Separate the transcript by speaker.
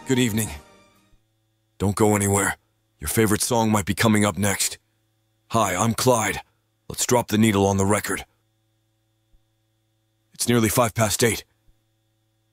Speaker 1: Good evening. Don't go anywhere. Your favorite song might be coming up next. Hi, I'm Clyde. Let's drop the needle on the record. It's nearly 8:05.